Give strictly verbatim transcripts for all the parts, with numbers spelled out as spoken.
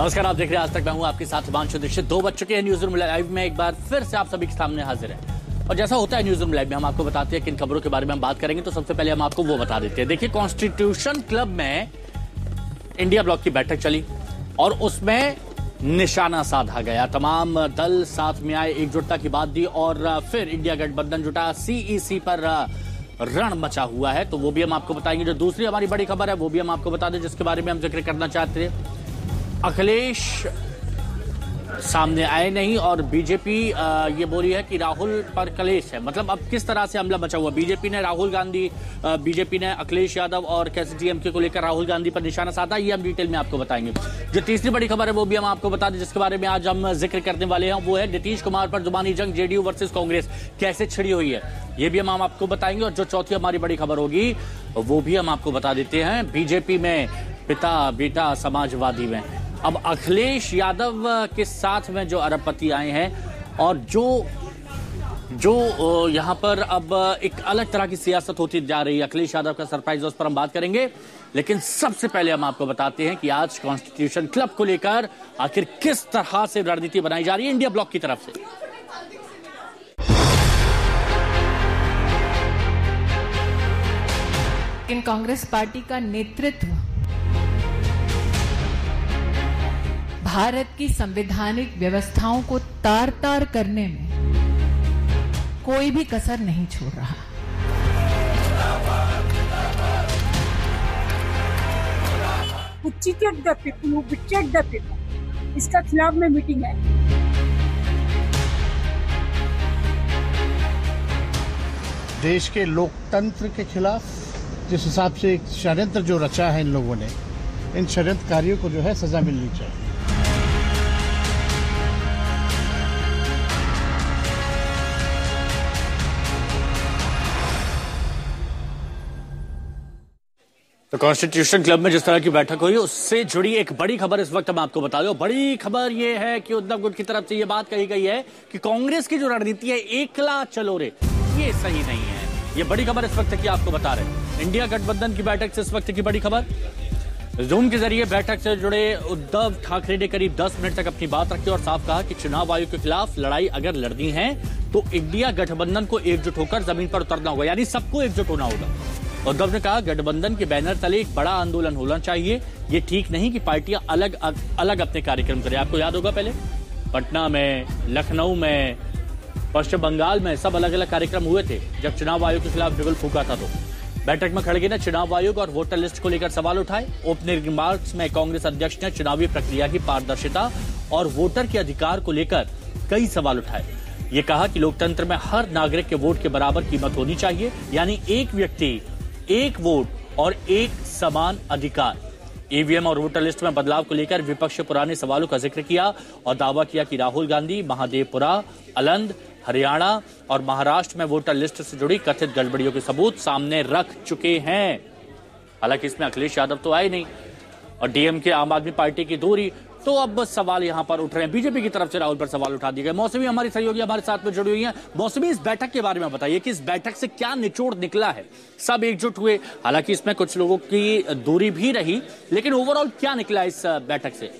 नमस्कार, आप देख रहे हैं आज तक। मैं हूं आपके साथ हिमांशु दीक्षित। दो बज चुके हैं न्यूज रूम लाइव में। एक बार फिर से आप सभी के सामने हाजिर है और जैसा होता है न्यूज रूम लाइव में हम आपको बताते हैं किन खबरों के बारे में हम बात करेंगे। तो सबसे पहले हम आपको वो बता देते हैं। देखिए, कॉन्स्टिट्यूशन क्लब में इंडिया ब्लॉक की बैठक चली और उसमें निशाना साधा गया। तमाम दल साथ में आए, एकजुटता की बात दी और फिर इंडिया गठबंधन जुटा। सीईसी पर रण मचा हुआ है, तो वो भी हम आपको बताएंगे। जो दूसरी हमारी बड़ी खबर है वो भी हम आपको बता दें, जिसके बारे में हम जिक्र करना चाहते हैं। अखिलेश सामने आए नहीं और बीजेपी ये बोली है कि राहुल पर कलेश है। मतलब अब किस तरह से हमला मचा हुआ। बीजेपी ने राहुल गांधी बीजेपी ने अखिलेश यादव और कैसे डीएमके को लेकर राहुल गांधी पर निशाना साधा, ये हम डिटेल में आपको बताएंगे। जो तीसरी बड़ी खबर है वो भी हम आपको बता दें, जिसके बारे में आज हम जिक्र करने वाले हैं। वो है नीतीश कुमार पर जुबानी जंग, जेडीयू वर्सेस कांग्रेस कैसे छिड़ी हुई है, ये भी हम आपको बताएंगे। और जो चौथी हमारी बड़ी खबर होगी वो भी हम आपको बता देते हैं। बीजेपी में पिता बेटा समाजवादी में अब अखिलेश यादव के साथ में जो अरबपति आए हैं और जो जो यहां पर अब एक अलग तरह की सियासत होती जा रही है। अखिलेश यादव का सरप्राइज, उस पर हम बात करेंगे। लेकिन सबसे पहले हम आपको बताते हैं कि आज कॉन्स्टिट्यूशन क्लब को लेकर आखिर किस तरह से रणनीति बनाई जा रही है इंडिया ब्लॉक की तरफ से। इन कांग्रेस पार्टी का नेतृत्व भारत की संवैधानिक व्यवस्थाओं को तार तार करने में कोई भी कसर नहीं छोड़ रहा। Who cheated the people, who betrayed the people, इसका खिलाफ में मीटिंग है। देश के लोकतंत्र के खिलाफ जिस हिसाब से एक षड्यंत्र जो रचा है इन लोगों ने, इन षड्यंत्रकारियों को जो है सजा मिलनी चाहिए। तो कॉन्स्टिट्यूशन क्लब में जिस तरह की बैठक हुई उससे जुड़ी एक बड़ी खबर इस वक्त हम आपको बता दें। बड़ी खबर यह है कि उद्धव गुट की तरफ से यह बात कही गई है कि कांग्रेस की जो रणनीति है एकला चलो रे, ये सही नहीं है। ये बड़ी खबर इस वक्त की आपको बता रहे हैं। इंडिया गठबंधन की बैठक से इस वक्त की बड़ी खबर। जूम के जरिए बैठक से जुड़े उद्धव ठाकरे ने करीब दस मिनट तक अपनी बात रखी और साफ कहा कि चुनाव आयोग के खिलाफ लड़ाई अगर लड़नी है तो इंडिया गठबंधन को एकजुट होकर जमीन पर उतरना होगा, यानी सबको एकजुट होना होगा। उद्धव ने कहा गठबंधन के बैनर तले एक बड़ा आंदोलन होना चाहिए। ये ठीक नहीं कि पार्टियां अलग अलग अपने कार्यक्रम करें। आपको याद होगा पहले पटना में, लखनऊ में, पश्चिम बंगाल में सब अलग अलग कार्यक्रम हुए थे जब चुनाव आयोग के खिलाफ बिगुल फूका था। तो बैठक में खड़गे ने चुनाव आयोग और वोटर लिस्ट को लेकर सवाल उठाए। ओपनिंग रिमार्क्स में कांग्रेस अध्यक्ष ने चुनावी प्रक्रिया की पारदर्शिता और वोटर के अधिकार को लेकर कई सवाल उठाए। ये कहा कि लोकतंत्र में हर नागरिक के वोट के बराबर कीमत होनी चाहिए, यानी एक व्यक्ति एक वोट और एक समान अधिकार। ईवीएम और वोटर लिस्ट में बदलाव को लेकर विपक्ष पुराने सवालों का जिक्र किया और दावा किया कि राहुल गांधी महादेवपुरा, अलंद, हरियाणा और महाराष्ट्र में वोटर लिस्ट से जुड़ी कथित गड़बड़ियों के सबूत सामने रख चुके हैं। हालांकि इसमें अखिलेश यादव तो आए नहीं और डीएमके आम आदमी पार्टी की दूरी। तो अब सवाल यहां पर उठ रहे हैं, बीजेपी की तरफ से राहुल पर सवाल उठा दिए गए। मौसमी हमारी सहयोगी हमारे साथ में जुड़ी हुई हैं। मौसमी, इस बैठक के बारे में बताइए कि इस बैठक से क्या निचोड़ निकला है। सब एकजुट हुए, हालांकि इसमें कुछ लोगों की दूरी भी रही, लेकिन ओवरऑल क्या निकला इस बैठक से?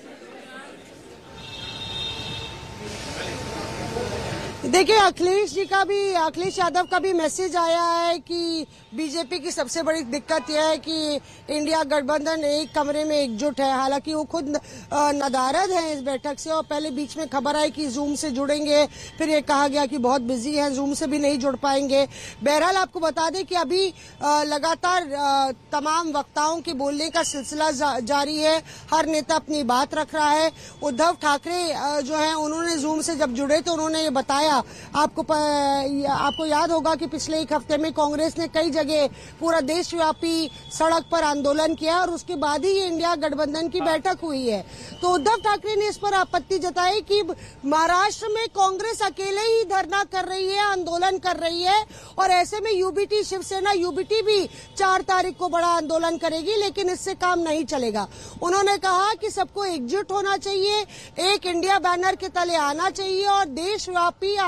देखिए, अखिलेश जी का भी, अखिलेश यादव का भी मैसेज आया है कि बीजेपी की सबसे बड़ी दिक्कत यह है कि इंडिया गठबंधन एक कमरे में एकजुट है। हालांकि वो खुद नदारद हैं इस बैठक से और पहले बीच में खबर आई कि जूम से जुड़ेंगे, फिर ये कहा गया कि बहुत बिजी हैं, जूम से भी नहीं जुड़ पाएंगे। बहरहाल आपको बता दें कि अभी लगातार तमाम वक्ताओं के बोलने का सिलसिला जा, जारी है। हर नेता अपनी बात रख रहा है। उद्धव ठाकरे जो है उन्होंने जूम से जब जुड़े तो उन्होंने ये बताया, आपको प, आपको याद होगा कि पिछले एक हफ्ते में कांग्रेस ने कई जगह पूरा देशव्यापी सड़क पर आंदोलन किया और उसके बाद ही ये इंडिया गठबंधन की बैठक हुई है। तो उद्धव ठाकरे ने इस पर आपत्ति जताई कि महाराष्ट्र में कांग्रेस अकेले ही धरना कर रही है, आंदोलन कर रही है और ऐसे में यूबीटी, शिवसेना यूबीटी भी चार तारीख को बड़ा आंदोलन करेगी, लेकिन इससे काम नहीं चलेगा। उन्होंने कहा कि सबको एकजुट होना चाहिए, एक इंडिया बैनर के तले आना चाहिए और देशव्यापी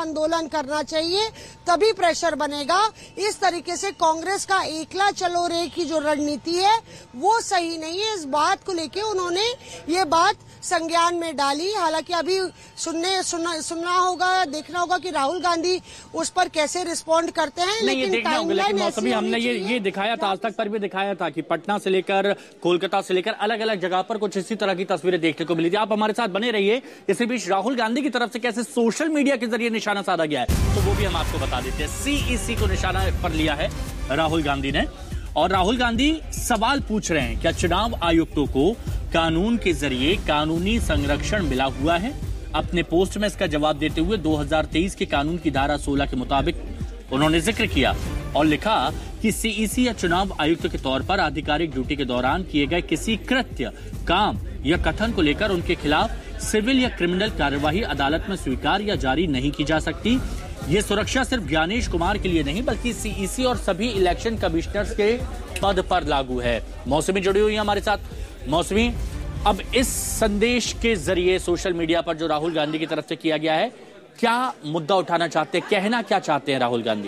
आंदोलन करना चाहिए, तभी प्रेशर बनेगा। इस तरीके से कांग्रेस का एकला चलो रे की जो रणनीति है वो सही नहीं है। इस बात को लेके उन्होंने ये बात संज्ञान में डाली। हालांकि अभी सुनने सुनना, सुनना होगा, देखना होगा कि राहुल गांधी उस पर कैसे रिस्पॉन्ड करते हैं। नहीं, लेकिन देखना होगा। लेकिन मौसमी हमने ये ये दिखाया था, आज तक पर भी दिखाया था कि पटना से लेकर कोलकाता से लेकर अलग अलग जगह पर कुछ इसी तरह की तस्वीरें देखने को मिली थी। आप हमारे साथ बने रहिए। इसी बीच राहुल गांधी की तरफ से कैसे सोशल मीडिया के जरिए निशाना साधा गया है तो वो भी हम आपको बता देते हैं। सीईसी को निशाना पर लिया है राहुल गांधी ने, और राहुल गांधी सवाल पूछ रहे हैं, क्या चुनाव आयुक्तों को कानून के जरिए कानूनी संरक्षण मिला हुआ है? अपने पोस्ट में इसका जवाब देते हुए दो हज़ार तेईस के कानून की धारा सोलह के मुताबिक उन्होंने जिक्र किया और लिखा कि सीईसी या चुनाव आयुक्त के तौर पर आधिकारिक ड्यूटी के दौरान किए गए किसी कृत्य, काम या कथन को लेकर उनके खिलाफ सिविल या क्रिमिनल कार्यवाही अदालत में स्वीकार या जारी नहीं की जा सकती। ये सुरक्षा सिर्फ ज्ञानेश कुमार के लिए नहीं बल्कि सीईसी और सभी इलेक्शन कमिश्नर्स के पद पर लागू है। मौसमी जुड़ी हुई है हमारे साथ। मौसमी, अब इस संदेश के जरिए सोशल मीडिया पर जो राहुल गांधी की तरफ से किया गया है, क्या मुद्दा उठाना चाहते हैं, कहना क्या चाहते हैं राहुल गांधी?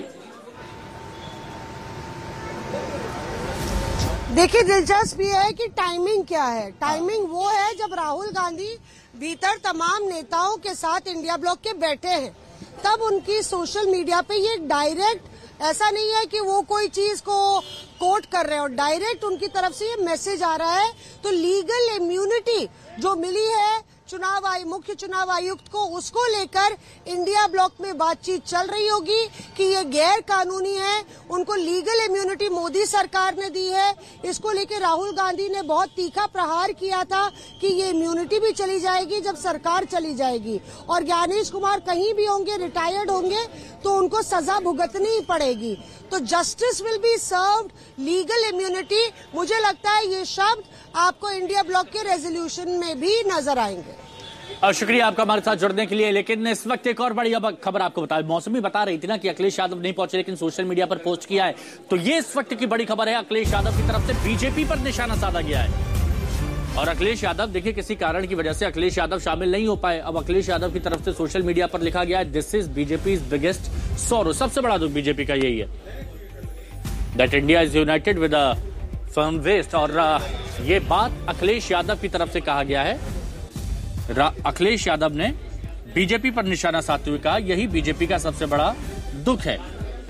देखिए, दिलचस्प ये है कि टाइमिंग क्या है। टाइमिंग वो है जब राहुल गांधी भीतर तमाम नेताओं के साथ इंडिया ब्लॉक के बैठे हैं, तब उनकी सोशल मीडिया पे ये डायरेक्ट, ऐसा नहीं है कि वो कोई चीज को कोट कर रहे हैं, और डायरेक्ट उनकी तरफ से ये मैसेज आ रहा है। तो लीगल इम्यूनिटी जो मिली है चुनाव आयुक्त, मुख्य चुनाव आयुक्त को, उसको लेकर इंडिया ब्लॉक में बातचीत चल रही होगी कि ये गैर कानूनी है। उनको लीगल इम्यूनिटी मोदी सरकार ने दी है। इसको लेकर राहुल गांधी ने बहुत तीखा प्रहार किया था कि ये इम्यूनिटी भी चली जाएगी जब सरकार चली जाएगी, और ज्ञानेश कुमार कहीं भी होंगे, रिटायर्ड होंगे, तो उनको सजा भुगतनी ही पड़ेगी। तो justice will be served, legal immunity, मुझे लगता है ये शब्द आपको इंडिया ब्लॉक के रेजोल्यूशन में भी नजर आएंगे। और शुक्रिया आपका हमारे साथ जुड़ने के लिए। लेकिन इस वक्त एक और बड़ी खबर आपको बता, मौसमी बता रही थी ना कि अखिलेश यादव नहीं पहुंचे लेकिन सोशल मीडिया पर पोस्ट किया है, तो ये इस वक्त की बड़ी खबर है। अखिलेश यादव की तरफ से बीजेपी पर निशाना साधा गया है, और अखिलेश यादव, देखिए किसी कारण की वजह से अखिलेश यादव शामिल नहीं हो पाए। अब अखिलेश यादव की तरफ से सोशल मीडिया पर लिखा गया है, this is BJP biggest sorrow. सबसे बड़ा दुख बीजेपी का यही है, that India is United with a firm waste. और ये बात अखिलेश यादव की तरफ से कहा गया है। अखिलेश यादव ने बीजेपी पर निशाना साधते हुए कहा, यही बीजेपी का सबसे बड़ा दुख है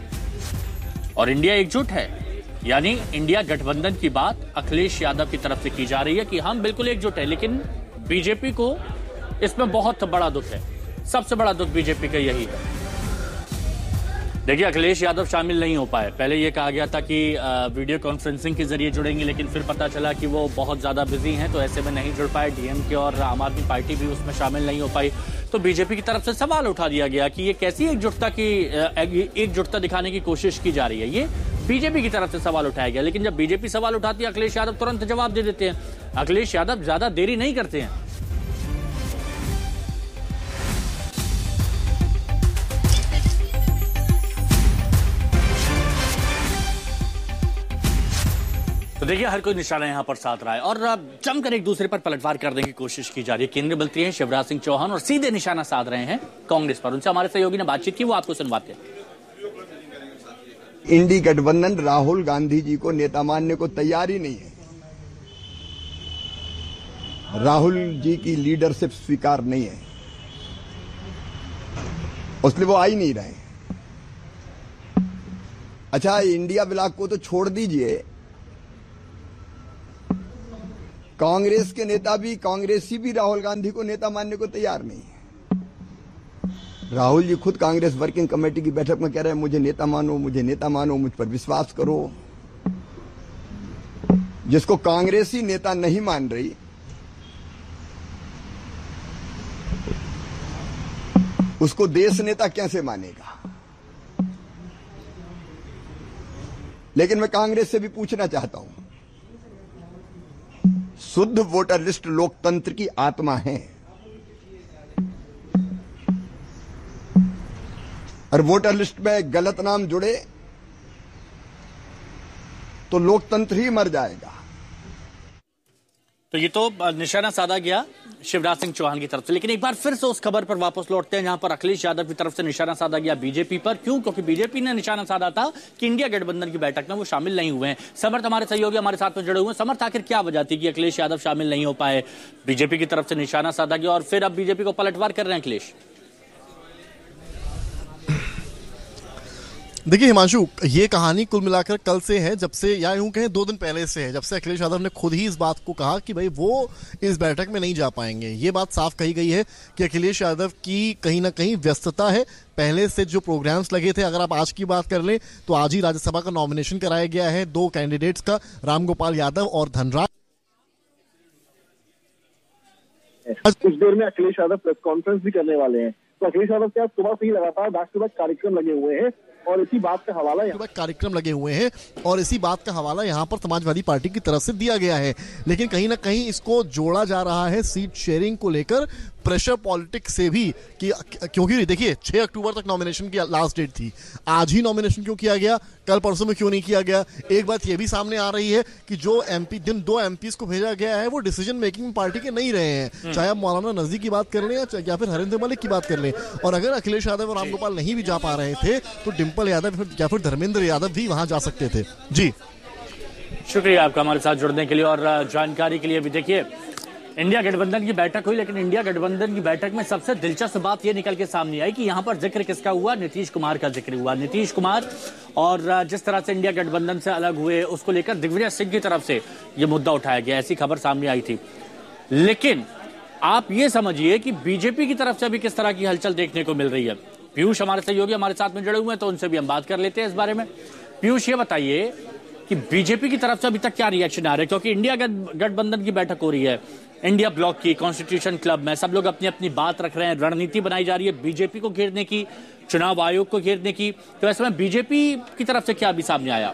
और इंडिया एकजुट है। यानी इंडिया गठबंधन की बात अखिलेश यादव की तरफ से की जा रही है कि हम बिल्कुल एकजुट है, लेकिन बीजेपी को इसमें बहुत बड़ा दुख है। सबसे बड़ा दुख बीजेपी का यही है। देखिए, अखिलेश यादव शामिल नहीं हो पाए। पहले यह कहा गया था कि वीडियो कॉन्फ्रेंसिंग के जरिए जुड़ेंगे, लेकिन फिर पता चला कि वो बहुत ज्यादा बिजी हैं, तो ऐसे में नहीं जुड़ पाए। डीएमके और आम आदमी पार्टी भी उसमें शामिल नहीं हो पाई। तो बीजेपी की तरफ से सवाल उठा दिया गया कि ये कैसी एकजुटता की एकजुटता दिखाने की कोशिश की जा रही है। ये बीजेपी की तरफ से सवाल उठाया गया, लेकिन जब बीजेपी सवाल उठाती है अखिलेश यादव तुरंत जवाब दे देते हैं। अखिलेश यादव ज्यादा देरी नहीं करते हैं। तो देखिए, हर कोई निशाना यहां पर साथ रहा है और जमकर एक दूसरे पर पलटवार करने की कोशिश की जा रही है। केंद्रीय मंत्री हैं शिवराज सिंह चौहान और सीधे निशाना साध रहे हैं कांग्रेस पर। उनसे हमारे सहयोगी ने बातचीत की, वो आपको सुनवाते हैं। इंडी गठबंधन राहुल गांधी जी को नेता मानने को तैयार ही नहीं है। राहुल जी की लीडरशिप स्वीकार नहीं है, इसलिए वो आ ही नहीं रहे। अच्छा, इंडिया ब्लॉक को तो छोड़ दीजिए, कांग्रेस के नेता भी, कांग्रेसी भी राहुल गांधी को नेता मानने को तैयार नहीं है। राहुल जी खुद कांग्रेस वर्किंग कमेटी की बैठक में कह रहे हैं, मुझे नेता मानो, मुझे नेता मानो, मुझ पर विश्वास करो। जिसको कांग्रेसी नेता नहीं मान रही, उसको देश नेता कैसे मानेगा? लेकिन मैं कांग्रेस से भी पूछना चाहता हूं, शुद्ध वोटर लिस्ट लोकतंत्र की आत्मा है, और वोटर लिस्ट में गलत नाम जुड़े तो लोकतंत्र ही मर जाएगा। तो ये तो निशाना साधा गया शिवराज सिंह चौहान की तरफ से, लेकिन एक बार फिर से उस खबर पर वापस लौटते हैं जहां पर अखिलेश यादव की तरफ से निशाना साधा गया बीजेपी पर। क्यों? क्योंकि बीजेपी ने निशाना साधा था कि इंडिया गठबंधन की बैठक में वो शामिल नहीं हुए हैं। समर्थ हमारे सहयोगी हमारे साथ में जुड़े हुए हैं। समर्थ, आखिर क्या वजह थी कि अखिलेश यादव शामिल नहीं हो पाए? बीजेपी की तरफ से निशाना साधा गया और फिर अब बीजेपी को पलटवार कर रहे हैं अखिलेश। देखिए हिमांशु, ये कहानी कुल मिलाकर कल से है, जब से या यूं कहें दो दिन पहले से है, जब से अखिलेश यादव ने खुद ही इस बात को कहा कि भाई वो इस बैठक में नहीं जा पाएंगे। ये बात साफ कही गई है कि अखिलेश यादव की कहीं ना कहीं व्यस्तता है। पहले से जो प्रोग्राम्स लगे थे, अगर आप आज की बात कर लें तो आज ही राज्यसभा का नॉमिनेशन कराया गया है दो कैंडिडेट्स का, रामगोपाल यादव और धनराज। कुछ देर में अखिलेश यादव प्रेस कॉन्फ्रेंस भी करने वाले हैं, तो अखिलेश यादव के आज सुबह से ही लगातार बैक टू बैक कार्यक्रम लगे हुए हैं और इसी बात का हवाला यहाँ कार्यक्रम लगे हुए हैं और इसी बात का हवाला यहाँ पर समाजवादी पार्टी की तरफ से दिया गया है। लेकिन कहीं ना कहीं इसको जोड़ा जा रहा है सीट शेयरिंग को लेकर, प्रेशर पॉलिटिक्स से भी, कि क्योंकि देखिए छह अक्टूबर तक नॉमिनेशन की लास्ट डेट थी। आज ही नॉमिनेशन क्यों किया गया, कल परसों में क्यों नहीं किया गया? एक बात ये भी सामने आ रही है कि जो एमपी जिन दो एमपीज को भेजा गया है वो डिसीजन मेकिंग में पार्टी के नहीं रहे हैं, चाहे आप मौलाना नजदी की बात कर लें या फिर हरिंदर मलिक की बात कर लें। और अगर अखिलेश यादव और रामगोपाल नहीं भी जा पा रहे थे तो डिम्पल यादव या फिर धर्मेंद्र यादव भी वहां जा सकते थे। जी शुक्रिया आपका हमारे साथ जुड़ने के लिए और जानकारी के लिए भी। देखिए, इंडिया गठबंधन की बैठक हुई, लेकिन इंडिया गठबंधन की बैठक में सबसे दिलचस्प बात यह निकल के सामने आई कि यहां पर जिक्र किसका हुआ? नीतीश कुमार का जिक्र हुआ। नीतीश कुमार और जिस तरह से इंडिया गठबंधन से अलग हुए उसको लेकर दिग्विजय सिंह की तरफ से यह मुद्दा उठाया गया, ऐसी खबर सामने आई थी। लेकिन आप ये समझिए कि बीजेपी की तरफ से भी किस तरह की हलचल देखने को मिल रही है। पीयूष हमारे सहयोगी हमारे साथ में जुड़े हुए हैं, तो उनसे भी हम बात कर लेते हैं इस बारे में। पीयूष, ये बताइए कि बीजेपी की तरफ से अभी तक क्या रिएक्शन आ रहे हैं, क्योंकि इंडिया गठबंधन की बैठक हो रही है इंडिया ब्लॉक की कॉन्स्टिट्यूशन क्लब में, सब लोग अपनी अपनी बात रख रहे हैं, रणनीति बनाई जा रही है बीजेपी को घेरने की, चुनाव आयोग को घेरने की। तो ऐसे में बीजेपी की तरफ से क्या अभी सामने आया?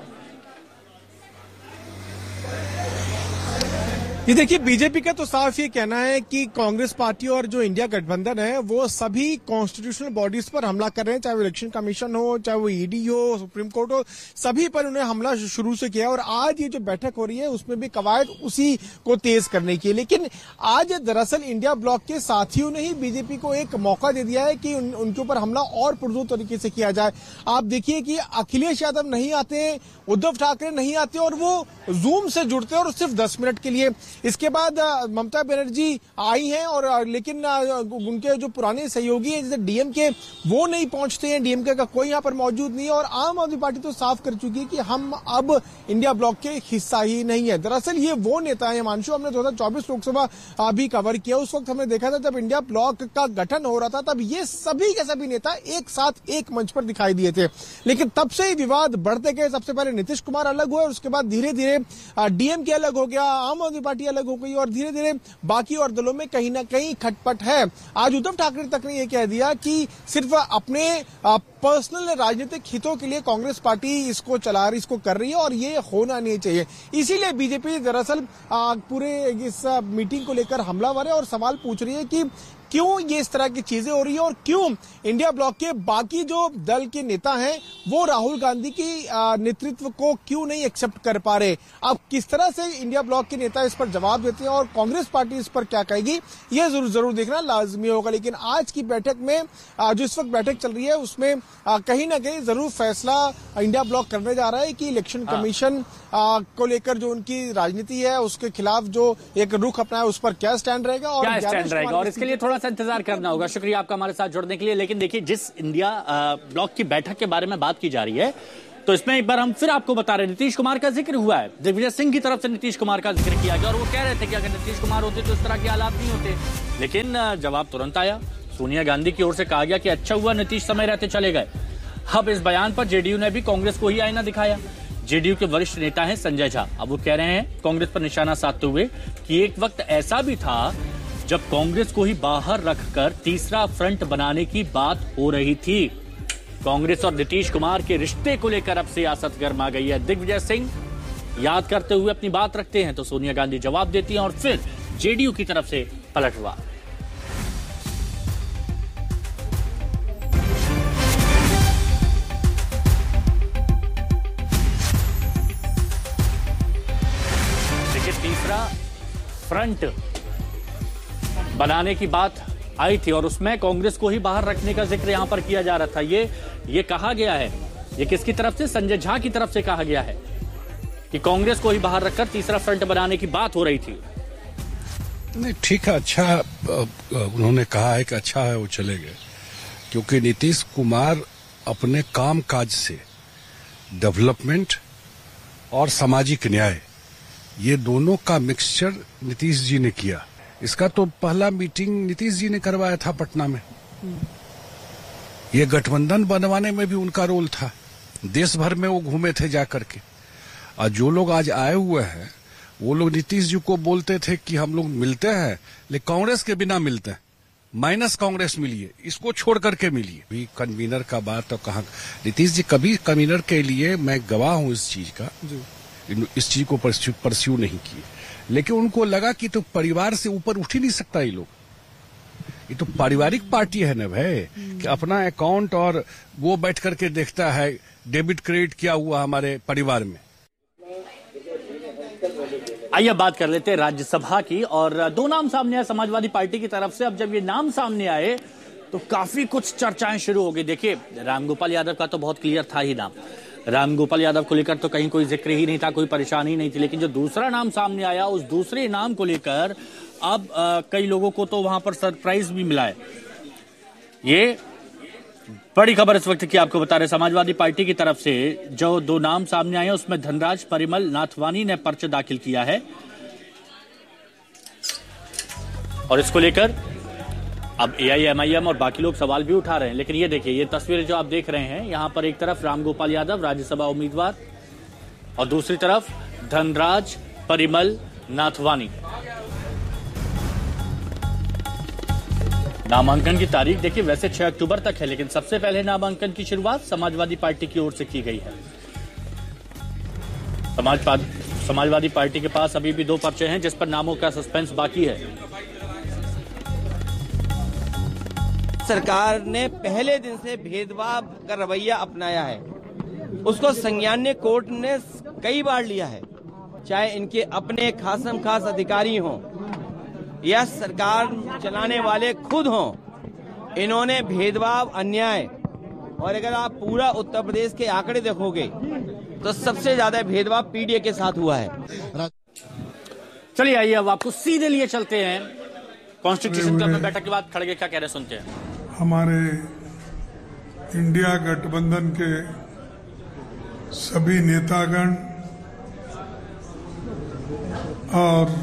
ये देखिए, बीजेपी का तो साफ ये कहना है कि कांग्रेस पार्टी और जो इंडिया गठबंधन है वो सभी कॉन्स्टिट्यूशनल बॉडीज पर हमला कर रहे हैं, चाहे वो इलेक्शन कमीशन हो, चाहे वो ईडी हो, सुप्रीम कोर्ट हो, सभी पर उन्हें हमला शुरू से किया। और आज ये जो बैठक हो रही है उसमें भी कवायद उसी को तेज करने की। लेकिन आज दरअसल इंडिया ब्लॉक के साथियों ने ही बीजेपी को एक मौका दे दिया है कि उन, उनके ऊपर हमला और पुरजोर तरीके से किया जाए। आप देखिए कि अखिलेश यादव नहीं आते, उद्धव ठाकरे नहीं आते और वो जूम से जुड़ते हैं और सिर्फ दस मिनट के लिए। इसके बाद ममता बनर्जी आई हैं और लेकिन उनके जो पुराने सहयोगी हैं जैसे डीएमके वो नहीं पहुंचते हैं, डीएमके का कोई यहां पर मौजूद नहीं है। और आम आदमी पार्टी तो साफ कर चुकी है कि हम अब इंडिया ब्लॉक के हिस्सा ही नहीं है। दरअसल ये वो नेता है हिमांशु, हमने दो हजार चौबीस लोकसभा भी कवर किया, उस वक्त हमने देखा था जब इंडिया ब्लॉक का गठन हो रहा था तब ये सभी के सभी नेता एक साथ एक मंच पर दिखाई दिए थे। लेकिन तब से ही विवाद बढ़ते गए। सबसे पहले नीतीश कुमार अलग हुए और उसके बाद धीरे धीरे डीएमके अलग हो गया, आम आदमी पार्टी अलग हो गई और धीरे धीरे बाकी और दलों में कहीं ना कहीं खटपट है। आज उद्धव ठाकरे तक ने यह कह दिया कि सिर्फ अपने पर्सनल राजनीतिक हितों के लिए कांग्रेस पार्टी इसको चला रही, इसको कर रही है और ये होना नहीं चाहिए। इसीलिए बीजेपी दरअसल पूरे इस मीटिंग को लेकर हमलावर है और सवाल पूछ रही है कि क्यों ये इस तरह की चीजें हो रही है और क्यों इंडिया ब्लॉक के बाकी जो दल के नेता हैं वो राहुल गांधी की नेतृत्व को क्यों नहीं एक्सेप्ट कर पा रहे। अब किस तरह से इंडिया ब्लॉक के नेता इस पर जवाब देते हैं और कांग्रेस पार्टी इस पर क्या कहेगी, ये जरूर जरूर देखना लाजमी होगा। लेकिन आज की बैठक में जो इस वक्त बैठक चल रही है उसमें कहीं ना कहीं जरूर फैसला इंडिया ब्लॉक करने जा रहा है कि इलेक्शन कमीशन को लेकर जो उनकी राजनीति है उसके खिलाफ जो एक रुख अपनाया उस पर क्या स्टैंड रहेगा और क्या स्टैंड रहेगा, और इसके लिए थोड़ा सा इंतजार करना होगा। शुक्रिया आपका हमारे साथ जुड़ने के लिए। लेकिन देखिए, जिस इंडिया ब्लॉक की बैठक के बारे में बात की जा रही है तो इसमें एक बार हम फिर आपको बता रहे हैं नीतीश कुमार का जिक्र हुआ है, दिग्विजय सिंह की तरफ से नीतीश कुमार का जिक्र किया गया और वो कह रहे थे कि अगर नीतीश कुमार होते तो इस तरह के हालात नहीं होते। लेकिन जवाब तुरंत आया, सोनिया गांधी की ओर से कहा गया कि अच्छा हुआ नीतीश समय रहते चले गए। अब इस बयान पर जेडीयू ने भी कांग्रेस को ही आईना दिखाया। जेडीयू के वरिष्ठ नेता हैं संजय झा, अब वो कह रहे हैं कांग्रेस पर निशाना साधते हुए कि एक वक्त ऐसा भी था जब कांग्रेस को ही बाहर रखकर तीसरा फ्रंट बनाने की बात हो रही थी। कांग्रेस और नीतीश कुमार के रिश्ते को लेकर अब सियासत गर्मा गई है। दिग्विजय सिंह याद करते हुए अपनी बात रखते हैं तो सोनिया गांधी जवाब देती हैं और फिर जेडीयू की तरफ से पलटवार। फ्रंट बनाने की बात आई थी और उसमें कांग्रेस को ही बाहर रखने का जिक्र यहां पर किया जा रहा था। ये ये कहा गया है, ये किसकी तरफ से? संजय झा की तरफ से कहा गया है कि कांग्रेस को ही बाहर रखकर तीसरा फ्रंट बनाने की बात हो रही थी। नहीं, ठीक है, अच्छा उन्होंने कहा है कि अच्छा है वो चले गए, क्योंकि नीतीश कुमार अपने काम काज से डेवलपमेंट और सामाजिक न्याय ये दोनों का मिक्सचर नीतीश जी ने किया। इसका तो पहला मीटिंग नीतीश जी ने करवाया था पटना में। ये गठबंधन बनवाने में भी उनका रोल था। देश भर में वो घूमे थे जाकर के। और जो लोग आज आए हुए हैं वो लोग नीतीश जी को बोलते थे कि हम लोग मिलते हैं लेकिन कांग्रेस के बिना मिलते हैं, माइनस कांग्रेस मिलिए, इसको छोड़ करके मिलिए। भी कन्वीनर का बात तो कहाँ, नीतीश जी कभी कन्वीनर के लिए, मैं गवाह हूं इस चीज का, इस चीज को परस्यू, परस्यू नहीं किए, लेकिन उनको लगा कि तो परिवार से ऊपर उठ ही नहीं सकता ये लोग। ये तो पारिवारिक पार्टी है ना भाई, कि अपना अकाउंट और वो बैठ करके देखता है डेबिट क्रेडिट क्या हुआ हमारे परिवार में। आइए बात कर लेते हैं राज्यसभा की, और दो नाम सामने आए समाजवादी पार्टी की तरफ से। अब जब ये नाम सामने आए तो काफी कुछ चर्चाएं शुरू हो गई। देखिए, रामगोपाल यादव का तो बहुत क्लियर था ही नाम, रामगोपाल यादव को लेकर तो कहीं कोई जिक्र ही नहीं था, कोई परेशानी नहीं थी। लेकिन जो दूसरा नाम सामने आया, उस दूसरे नाम को लेकर अब आ, कई लोगों को तो वहां पर सरप्राइज भी मिला है। ये बड़ी खबर इस वक्त की आपको बता रहे, समाजवादी पार्टी की तरफ से जो दो नाम सामने आए उसमें धनराज परिमल नाथवानी ने पर्चा दाखिल किया है, और इसको लेकर अब एआईएमआईएम और बाकी लोग सवाल भी उठा रहे हैं। लेकिन ये देखिए, ये तस्वीरें जो आप देख रहे हैं, यहां पर एक तरफ रामगोपाल यादव राज्यसभा उम्मीदवार और दूसरी तरफ धनराज परिमल नाथवानी। नामांकन की तारीख देखिए, वैसे छह अक्टूबर तक है, लेकिन सबसे पहले नामांकन की शुरुआत समाजवादी पार्टी की ओर से की गई है। समाज समाजवादी पार्टी के पास अभी भी दो पर्चे हैं जिस पर नामों का सस्पेंस बाकी है। सरकार ने पहले दिन से भेदभाव का रवैया अपनाया है, उसको संज्ञान कोर्ट ने कई बार लिया है, चाहे इनके अपने खासम खास अधिकारी हों या सरकार चलाने वाले खुद हों। इन्होंने भेदभाव, अन्याय, और अगर आप पूरा उत्तर प्रदेश के आंकड़े देखोगे तो सबसे ज्यादा भेदभाव पीडीए के साथ हुआ है। चलिए आइए अब आपको सीधे लिए चलते हैं कॉन्स्टिट्यूशन क्लब में बैठक के बाद खड़गे क्या कह रहे सुनते हैं। हमारे इंडिया गठबंधन के सभी नेतागण और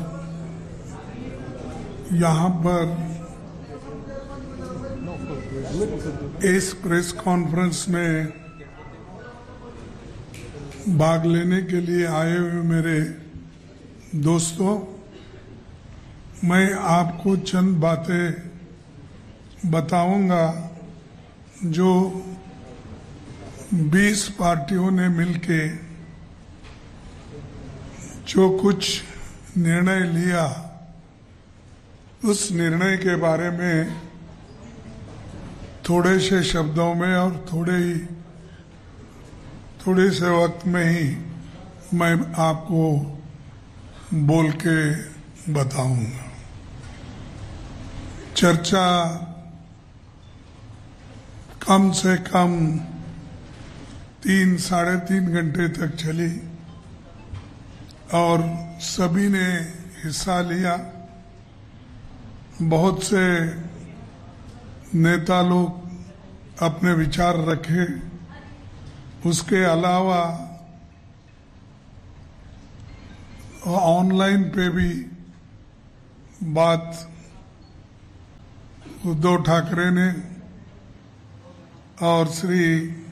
यहाँ पर इस प्रेस कॉन्फ्रेंस में भाग लेने के लिए आए हुए मेरे दोस्तों, मैं आपको चंद बातें बताऊंगा जो बीस पार्टियों ने मिलके जो कुछ निर्णय लिया, उस निर्णय के बारे में थोड़े से शब्दों में और थोड़े ही थोड़े से वक्त में ही मैं आपको बोल के बताऊंगा। चर्चा कम से कम तीन साढ़े तीन घंटे तक चली और सभी ने हिस्सा लिया। बहुत से नेता लोग अपने विचार रखे। उसके अलावा ऑनलाइन पे भी बात उद्धव ठाकरे ने और श्री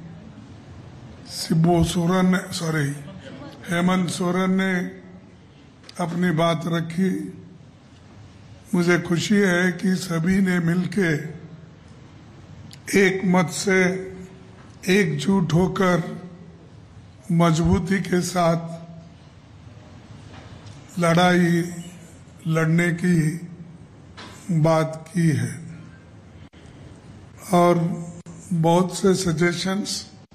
शिबू सोरेन ने सॉरी हेमंत सोरेन ने अपनी बात रखी। मुझे खुशी है कि सभी ने मिलके एक मत से एकजुट होकर मजबूती के साथ लड़ाई लड़ने की बात की है और बहुत से सजेशंस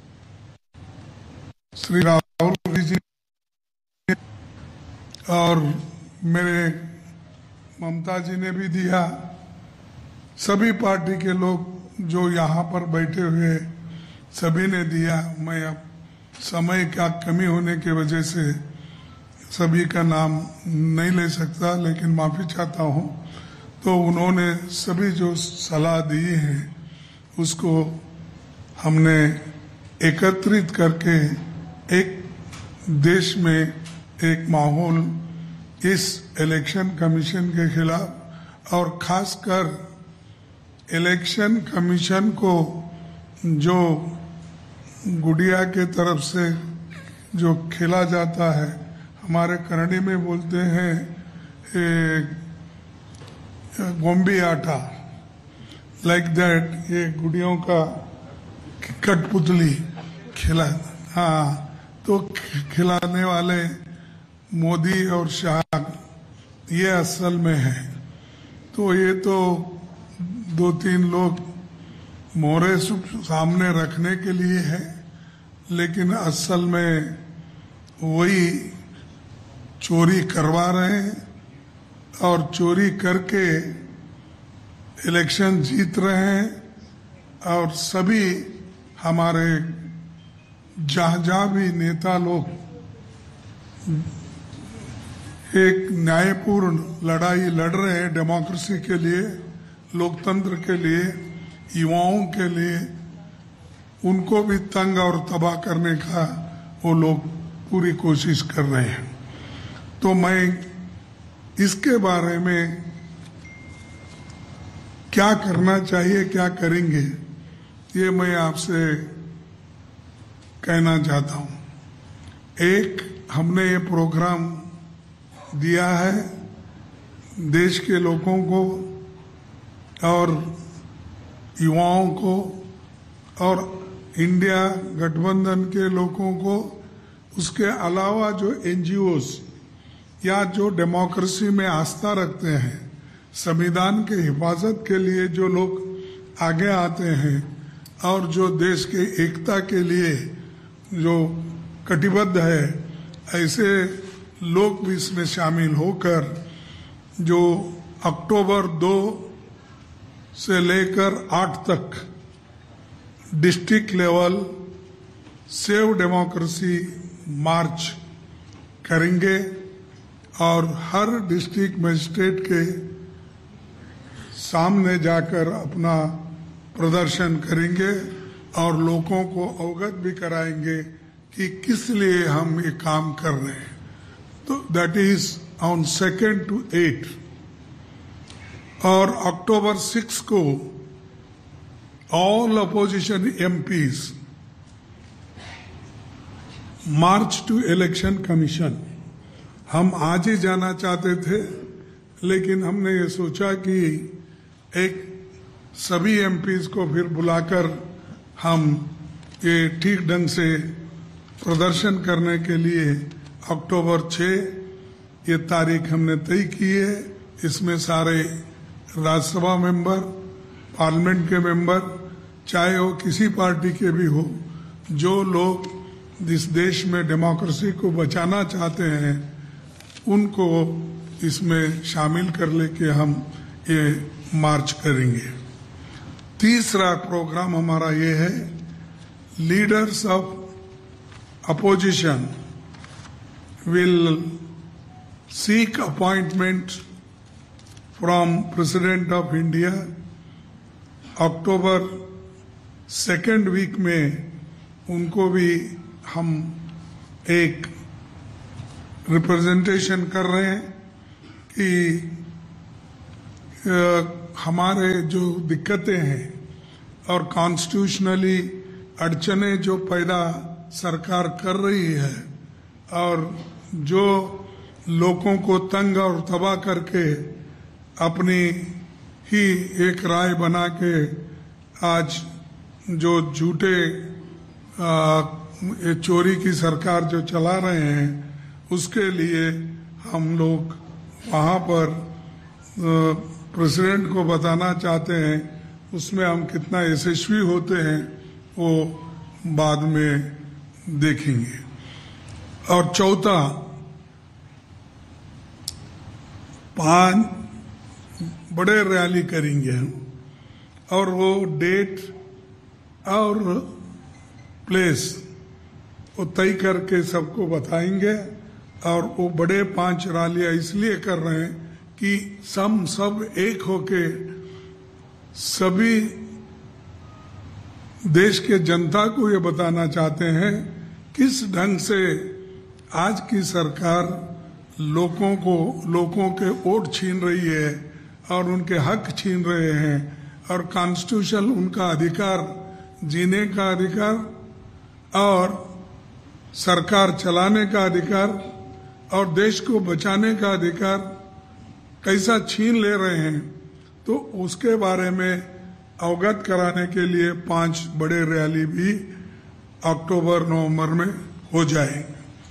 श्री राहुल जी और मेरे ममता जी ने भी दिया, सभी पार्टी के लोग जो यहाँ पर बैठे हुए सभी ने दिया। मैं अब समय का कमी होने की वजह से सभी का नाम नहीं ले सकता, लेकिन माफी चाहता हूँ। तो उन्होंने सभी जो सलाह दी है उसको हमने एकत्रित करके एक देश में एक माहौल इस इलेक्शन कमीशन के खिलाफ, और खासकर इलेक्शन कमीशन को जो गुड़िया के तरफ से जो खेला जाता है, हमारे कन्नड़ी में बोलते हैं गोम्बी आटा, लाइक दैट, ये गुड़ियों का कठपुतली खिला, हाँ, तो खिलाने वाले मोदी और शाह ये असल में है। तो ये तो दो तीन लोग मोहरे सामने रखने के लिए है, लेकिन असल में वही चोरी करवा रहे हैं और चोरी करके इलेक्शन जीत रहे हैं। और सभी हमारे जहाँ जहाँ भी नेता लोग एक न्यायपूर्ण लड़ाई लड़ रहे हैं डेमोक्रेसी के लिए, लोकतंत्र के लिए, युवाओं के लिए, उनको भी तंग और तबाह करने का वो लोग पूरी कोशिश कर रहे हैं। तो मैं इसके बारे में क्या करना चाहिए, क्या करेंगे, ये मैं आपसे कहना चाहता हूं। एक, हमने ये प्रोग्राम दिया है देश के लोगों को और युवाओं को और इंडिया गठबंधन के लोगों को, उसके अलावा जो एनजीओस या जो डेमोक्रेसी में आस्था रखते हैं, संविधान के हिफाजत के लिए जो लोग आगे आते हैं और जो देश के एकता के लिए जो कटिबद्ध है, ऐसे लोग भी इसमें शामिल होकर जो अक्टूबर दो से लेकर आठ तक डिस्ट्रिक्ट लेवल सेव डेमोक्रेसी मार्च करेंगे और हर डिस्ट्रिक्ट मजिस्ट्रेट के सामने जाकर अपना प्रदर्शन करेंगे और लोगों को अवगत भी कराएंगे कि किस लिए हम ये काम कर रहे हैं। तो that is on second to eight. और अक्टूबर सिक्स को all opposition MPs March two election commission. हम आज ही जाना चाहते थे, लेकिन हमने ये सोचा कि एक सभी एमपीज को फिर बुलाकर हम ये ठीक ढंग से प्रदर्शन करने के लिए अक्टूबर छह ये तारीख हमने तय की है। इसमें सारे राज्यसभा मेंबर, पार्लियामेंट के मेंबर, चाहे वो किसी पार्टी के भी हो, जो लोग इस देश में डेमोक्रेसी को बचाना चाहते हैं, उनको इसमें शामिल कर लेके हम ये मार्च करेंगे। तीसरा प्रोग्राम हमारा ये है, leaders of opposition will seek appointment from president of India. October second week में उनको भी हम एक रिप्रेजेंटेशन कर रहे हैं कि आ, हमारे जो दिक्कतें हैं और कॉन्स्टिट्यूशनली अड़चने जो पैदा सरकार कर रही है और जो लोगों को तंग और तबाह करके अपनी ही एक राय बना के आज जो झूठे चोरी की सरकार जो चला रहे हैं, उसके लिए हम लोग वहाँ पर प्रेसिडेंट को बताना चाहते हैं। उसमें हम कितना यशस्वी होते हैं वो बाद में देखेंगे। और चौथा, पांच बड़े रैली करेंगे हम, और वो डेट और प्लेस वो तय करके सबको बताएंगे। और वो बड़े पांच रैलियां इसलिए कर रहे हैं कि हम सब एक होके सभी देश के जनता को ये बताना चाहते हैं किस ढंग से आज की सरकार लोगों को लोगों के वोट छीन रही है और उनके हक छीन रहे हैं, और कॉन्स्टिट्यूशन उनका अधिकार, जीने का अधिकार और सरकार चलाने का अधिकार और देश को बचाने का अधिकार कैसा छीन ले रहे हैं, तो उसके बारे में अवगत कराने के लिए पांच बड़े रैली भी अक्टूबर नवंबर में हो जाएंगे।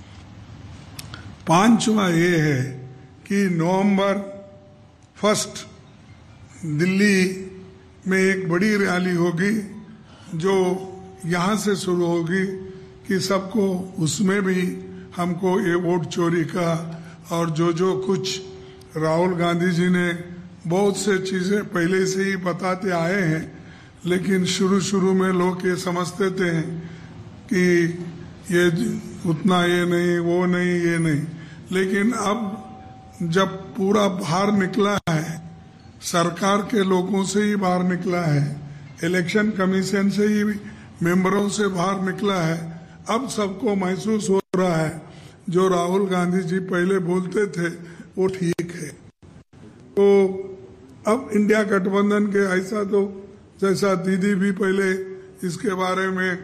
पांचवा ये है कि नवंबर फर्स्ट दिल्ली में एक बड़ी रैली होगी जो यहाँ से शुरू होगी कि सबको उसमें भी हमको ये वोट चोरी का और जो जो कुछ राहुल गांधी जी ने बहुत से चीजें पहले से ही बताते आए हैं, लेकिन शुरू शुरू में लोग ये समझते थे कि ये उतना ये नहीं, वो नहीं, ये नहीं, लेकिन अब जब पूरा बाहर निकला है, सरकार के लोगों से ही बाहर निकला है, इलेक्शन कमीशन से ही मेंबरों से बाहर निकला है, अब सबको महसूस हो रहा है जो राहुल गांधी जी पहले बोलते थे वो ठीक है। तो अब इंडिया गठबंधन के ऐसा तो जैसा दीदी भी पहले इसके बारे में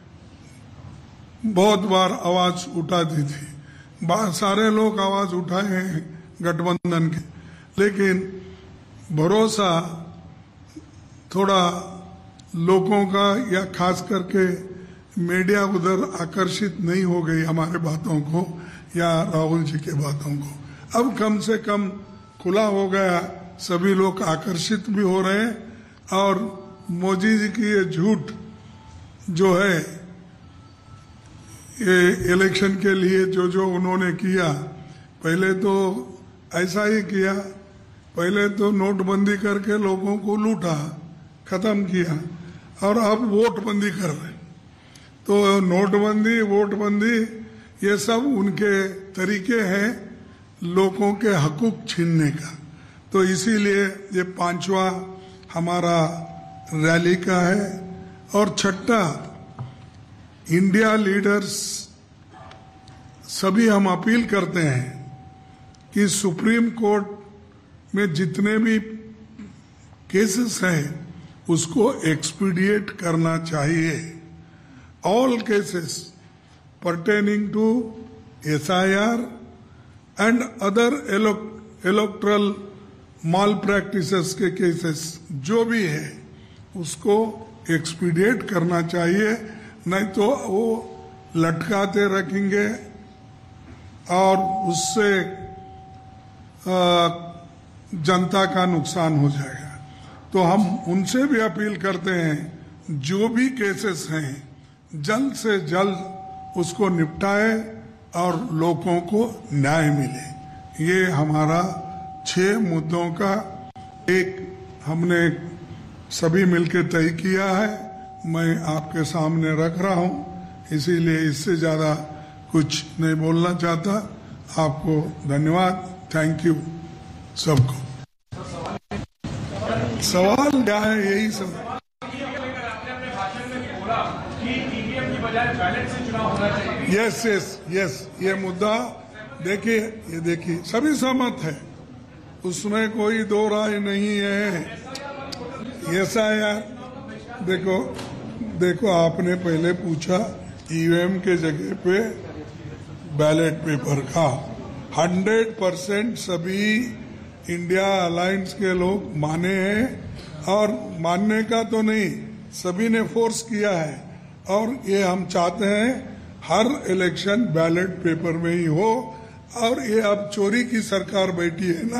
बहुत बार आवाज उठाती थी, सारे लोग आवाज उठाए हैं गठबंधन के, लेकिन भरोसा थोड़ा लोगों का या खास करके मीडिया उधर आकर्षित नहीं हो गई हमारे बातों को या राहुल जी के बातों को। अब कम से कम खुला हो गया, सभी लोग आकर्षित भी हो रहे हैं। और मोदी जी की ये झूठ जो है, ये इलेक्शन के लिए जो जो उन्होंने किया, पहले तो ऐसा ही किया, पहले तो नोटबंदी करके लोगों को लूटा, खत्म किया, और अब वोट बंदी कर रहे। तो नोटबंदी, वोटबंदी, ये सब उनके तरीके हैं लोगों के हकूक छीनने का। तो इसीलिए ये पांचवा हमारा रैली का है। और छठा, इंडिया लीडर्स सभी हम अपील करते हैं कि सुप्रीम कोर्ट में जितने भी केसेस हैं उसको एक्सपीडिएट करना चाहिए। All cases pertaining to S I R and other electoral malpractices के केसेस जो भी है उसको एक्सपीडिएट करना चाहिए, नहीं तो वो लटकाते रखेंगे और उससे जनता का नुकसान हो जाएगा। तो हम उनसे भी अपील करते हैं जो भी केसेस हैं जल्द से जल्द उसको निपटाए और लोगों को न्याय मिले। ये हमारा छह मुद्दों का एक हमने सभी मिलकर तय किया है, मैं आपके सामने रख रहा हूं, इसीलिए इससे ज्यादा कुछ नहीं बोलना चाहता। आपको धन्यवाद, थैंक यू सबको। सवाल क्या है? यही सब यस यस यस ये मुद्दा देखिए, ये देखिए सभी सहमत है, उसमें कोई दो राय नहीं है। ऐसा यार देखो देखो आपने पहले पूछा ईवीएम के जगह पे बैलेट पेपर का, हंड्रेड परसेंट सभी इंडिया अलायंस के लोग माने हैं, और मानने का तो नहीं, सभी ने फोर्स किया है। और ये हम चाहते हैं हर इलेक्शन बैलेट पेपर में ही हो, और ये अब चोरी की सरकार बैठी है ना,